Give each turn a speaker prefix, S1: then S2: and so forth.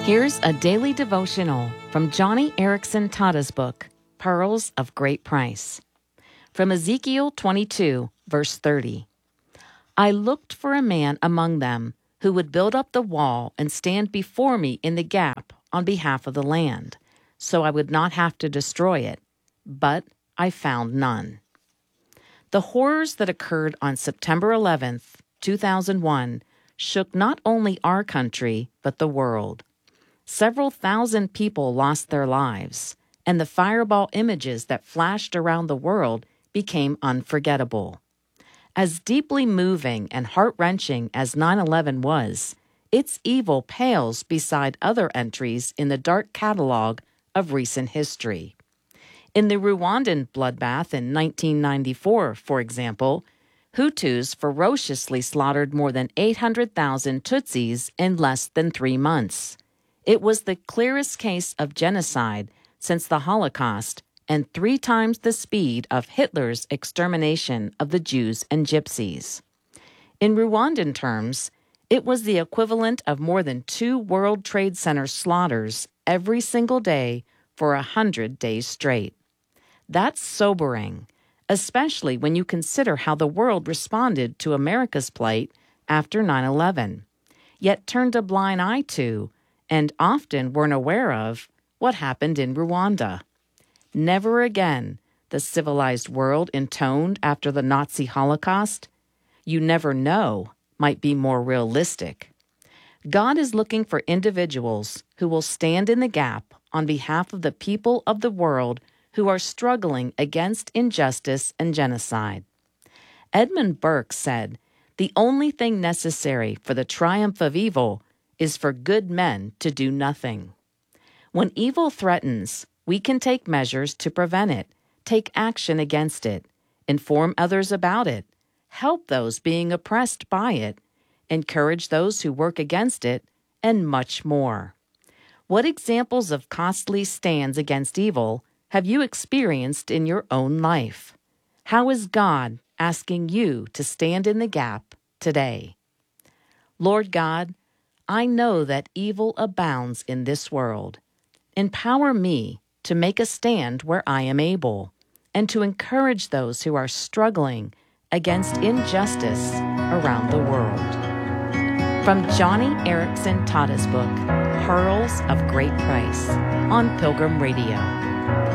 S1: Here's a daily devotional from Johnny Erickson Tada's book, Pearls of Great Price. From Ezekiel 22, verse 30. I looked for a man among them who would build up the wall and stand before me in the gap on behalf of the land, so I would not have to destroy it, but I found none. The horrors that occurred on September 11th, 2001, shook not only our country, but the world. Several thousand people lost their lives, and the fireball images that flashed around the world became unforgettable. As deeply moving and heart-wrenching as 9/11 was, its evil pales beside other entries in the dark catalog of recent history. In the Rwandan bloodbath in 1994, for example, Hutus ferociously slaughtered more than 800,000 Tutsis in less than 3 months. It was the clearest case of genocide since the Holocaust and 3 times the speed of Hitler's extermination of the Jews and Gypsies. In Rwandan terms, it was the equivalent of more than 2 World Trade Center slaughters every single day for 100 days straight. That's sobering, especially when you consider how the world responded to America's plight after 9/11, yet turned a blind eye to, and often weren't aware of, what happened in Rwanda. Never again, the civilized world intoned after the Nazi Holocaust. You never know might be more realistic. God is looking for individuals who will stand in the gap on behalf of the people of the world who are struggling against injustice and genocide. Edmund Burke said, "The only thing necessary for the triumph of evil is for good men to do nothing." When evil threatens, we can take measures to prevent it, take action against it, inform others about it, help those being oppressed by it, encourage those who work against it, and much more. What examples of costly stands against evil have you experienced in your own life? How is God asking you to stand in the gap today? Lord God, I know that evil abounds in this world. Empower me to make a stand where I am able, and to encourage those who are struggling against injustice around the world. From Johnny Erickson Tada's book, Pearls of Great Price, on Pilgrim Radio.